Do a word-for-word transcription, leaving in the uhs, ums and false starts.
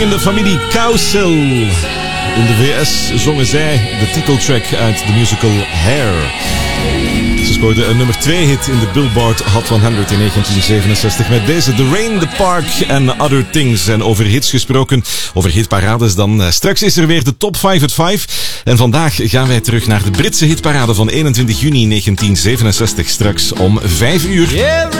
In de familie Cowsill. In de V S zongen zij de titeltrack uit de musical Hair. Ze scoorden een nummer twee hit in de Billboard Hot honderd in negentien zevenenzestig met deze The Rain, The Park and Other Things. En over hits gesproken, over hitparades dan. Straks is er weer de Top vijf at vijf. En vandaag gaan wij terug naar de Britse hitparade van eenentwintig juni negentien zevenenzestig. Straks om vijf uur.